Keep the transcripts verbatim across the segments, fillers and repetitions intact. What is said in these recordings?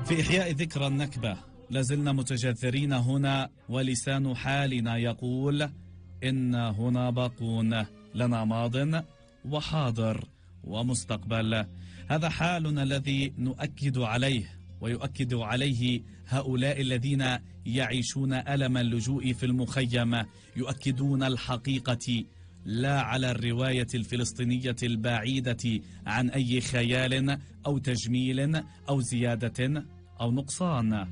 في إحياء ذكرى النكبة لازلنا متجذرين هنا، ولسان حالنا يقول إن هنا باقون، لنا ماض وحاضر ومستقبل. هذا حالنا الذي نؤكد عليه ويؤكد عليه هؤلاء الذين يعيشون ألم اللجوء في المخيم، يؤكدون الحقيقة لا على الرواية الفلسطينية البعيدة عن أي خيال أو تجميل أو زيادة أو نقصان.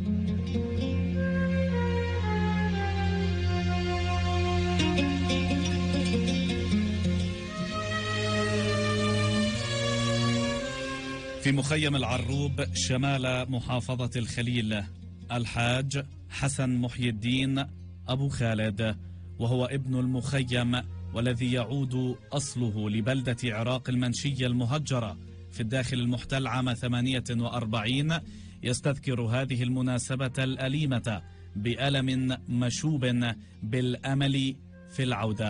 في مخيم العروب شمال محافظة الخليل الحاج حسن محي الدين أبو خالد، وهو ابن المخيم والذي يعود أصله لبلدة عراق المنشية المهجرة في الداخل المحتل عام ثمانية وأربعين، يستذكر هذه المناسبة الأليمة بألم مشوب بالأمل في العودة.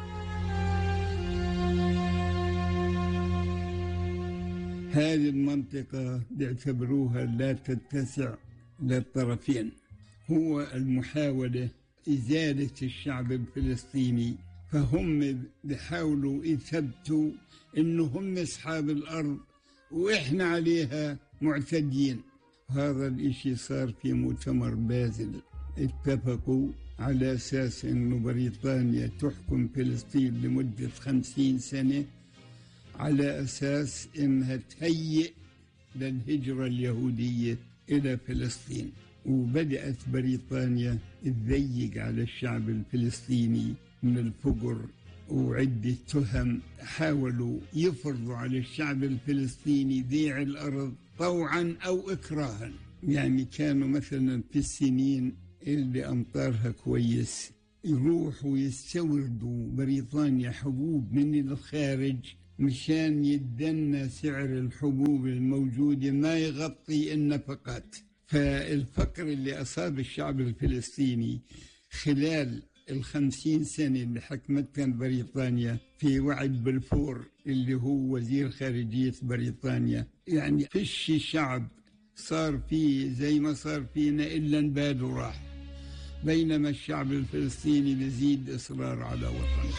هذه المنطقة بيعتبروها لا تتسع للطرفين، هو المحاولة إزالة الشعب الفلسطيني، فهم بيحاولوا يثبتوا إنه هم أصحاب الأرض وإحنا عليها معتدين. هذا الإشي صار في مؤتمر بازل، اتفقوا على أساس إنه بريطانيا تحكم فلسطين لمدة خمسين سنة على أساس إنها تهيئ للهجرة اليهودية إلى فلسطين. وبدأت بريطانيا تضيق على الشعب الفلسطيني من الفقر وعدة تهم، حاولوا يفرضوا على الشعب الفلسطيني بيع الأرض طوعا أو إكراها. يعني كانوا مثلا في السنين اللي أمطارها كويس يروحوا يستوردوا بريطانيا حبوب من الخارج مشان يدنا سعر الحبوب الموجودة ما يغطي النفقات. فالفقر اللي أصاب الشعب الفلسطيني خلال الخمسين سنة اللي حكمتها بريطانيا في وعد بلفور اللي هو وزير خارجية بريطانيا، يعني فيش شعب صار فيه زي ما صار فينا إلا نباد وراح، بينما الشعب الفلسطيني بيزيد إصرار على وطنه.